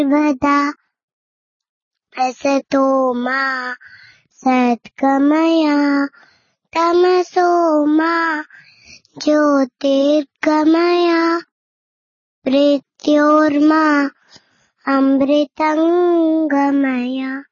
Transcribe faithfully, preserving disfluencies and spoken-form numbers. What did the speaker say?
सर्वदा असतो मा सद्गमय तमसो मा ज्योतिर्गमय मृत्योर्मा अमृतं गमय।